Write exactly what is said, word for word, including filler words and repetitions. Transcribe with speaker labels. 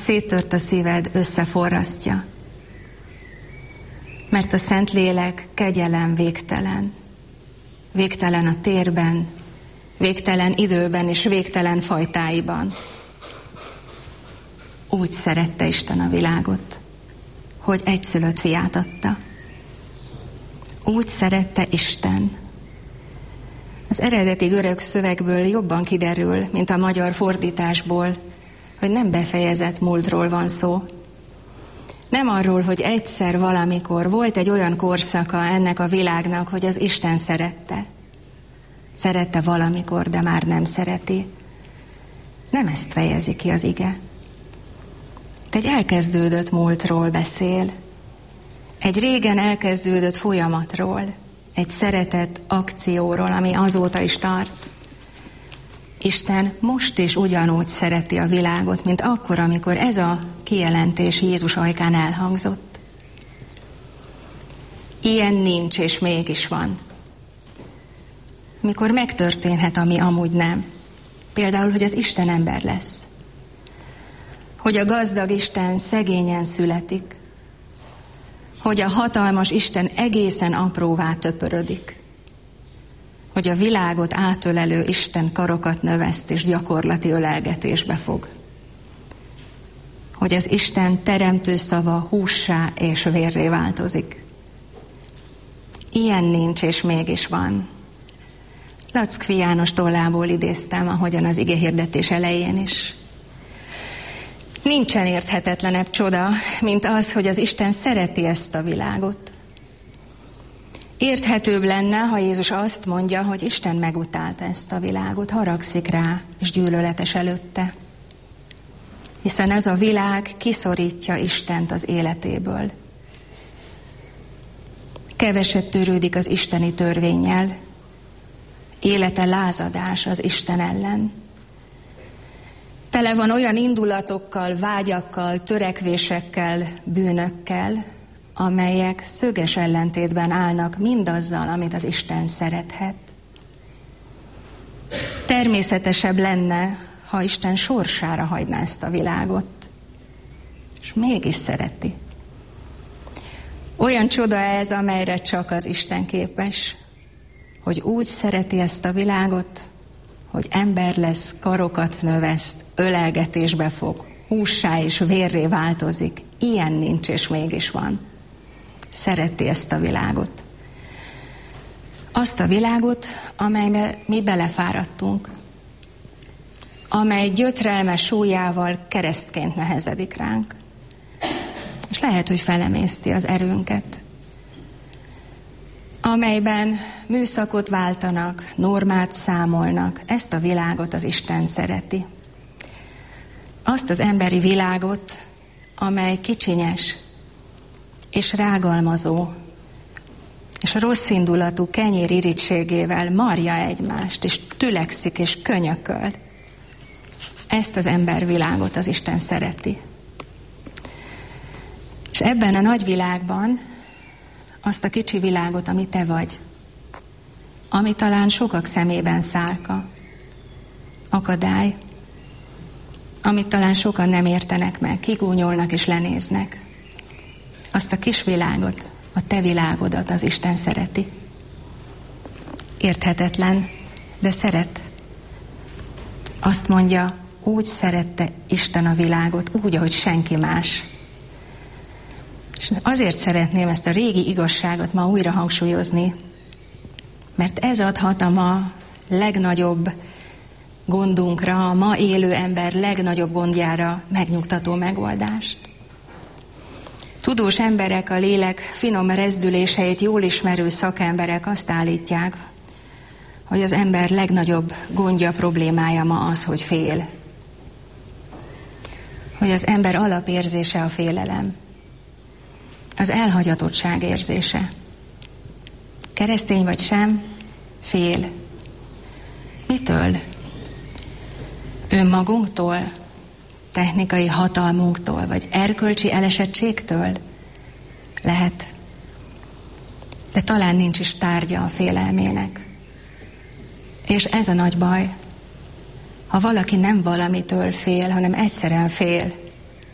Speaker 1: széttört a szíved összeforrasztja. Mert a Szentlélek kegyelem végtelen. Végtelen a térben, végtelen időben és végtelen fajtáiban. Úgy szerette Isten a világot, hogy egyszülött fiát adta. Úgy szerette Isten. Az eredeti görög szövegből jobban kiderül, mint a magyar fordításból, hogy nem befejezett múltról van szó. Nem arról, hogy egyszer valamikor volt egy olyan korszaka ennek a világnak, hogy az Isten szerette. Szerette valamikor, de már nem szereti. Nem ezt fejezi ki az ige. De egy elkezdődött múltról beszél. Egy régen elkezdődött folyamatról. Egy szeretet akcióról, ami azóta is tart. Isten most is ugyanúgy szereti a világot, mint akkor, amikor ez a kijelentés Jézus ajkán elhangzott. Ilyen nincs, és mégis van. Mikor megtörténhet, ami amúgy nem. Például, hogy az Isten ember lesz. Hogy a gazdag Isten szegényen születik. Hogy a hatalmas Isten egészen apróvá töpörödik. Hogy a világot átölelő Isten karokat növeszt és gyakorlati ölelgetésbe fog. Hogy az Isten teremtő szava hússá és vérré változik. Ilyen nincs, és mégis van. Lackfi János tollából idéztem, ahogyan az igehirdetés elején is. Nincsen érthetetlenebb csoda, mint az, hogy az Isten szereti ezt a világot. Érthetőbb lenne, ha Jézus azt mondja, hogy Isten megutálta ezt a világot, haragszik rá, és gyűlöletes előtte. Hiszen ez a világ kiszorítja Istent az életéből. Keveset törődik az isteni törvénnyel, élete lázadás az Isten ellen. Tele van olyan indulatokkal, vágyakkal, törekvésekkel, bűnökkel, amelyek szöges ellentétben állnak mindazzal, amit az Isten szerethet. Természetesebb lenne, ha Isten sorsára hagyná ezt a világot, és mégis szereti. Olyan csoda ez, amelyre csak az Isten képes, hogy úgy szereti ezt a világot, hogy ember lesz, karokat növeszt, ölelgetésbe fog, hússá és vérré változik. Ilyen nincs, és mégis van. Szereti ezt a világot. Azt a világot, amelybe mi belefáradtunk, amely gyötrelmes súlyával keresztként nehezedik ránk. És lehet, hogy felemészti az erőnket. Amelyben műszakot váltanak, normát számolnak, ezt a világot az Isten szereti. Azt az emberi világot, amely kicsinyes és rágalmazó, és a rosszindulatú kenyér irítségével marja egymást, és tülekszik és könyököl. Ezt az embervilágot az Isten szereti. És ebben a nagy világban azt a kicsi világot, ami te vagy, ami talán sokak szemében szálka, akadály, amit talán sokan nem értenek meg, kigúnyolnak és lenéznek. Azt a kis világot, a te világodat az Isten szereti. Érthetetlen, de szeret. Azt mondja, úgy szerette Isten a világot, úgy, ahogy senki más. És azért szeretném ezt a régi igazságot ma újra hangsúlyozni, mert ez adhat a ma legnagyobb gondunkra, a ma élő ember legnagyobb gondjára megnyugtató megoldást. Tudós emberek, a lélek finom rezdüléseit jól ismerő szakemberek azt állítják, hogy az ember legnagyobb gondja, problémája ma az, hogy fél. Hogy az ember alapérzése a félelem. Az elhagyatottság érzése. Keresztény vagy sem, fél. Mitől? Önmagunktól, technikai hatalmunktól, vagy erkölcsi elesettségtől? Lehet. De talán nincs is tárgya a félelmének. És ez a nagy baj. Ha valaki nem valamitől fél, hanem egyszerűen fél,